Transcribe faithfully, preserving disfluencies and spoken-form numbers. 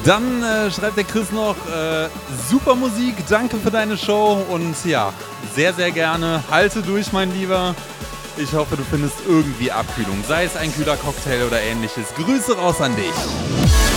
Dann äh, schreibt der Chris noch, äh, super Musik, danke für deine Show und ja, sehr, sehr gerne. Halte durch, mein Lieber. Ich hoffe, du findest irgendwie Abkühlung, sei es ein kühler Cocktail oder ähnliches. Grüße raus an dich.